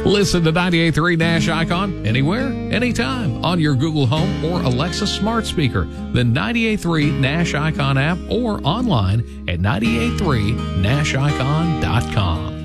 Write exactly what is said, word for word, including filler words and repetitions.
Listen to ninety-eight point three Nash Icon anywhere, anytime on your Google Home or Alexa smart speaker, the ninety-eight point three Nash Icon app, or online at nine eight three nash icon dot com.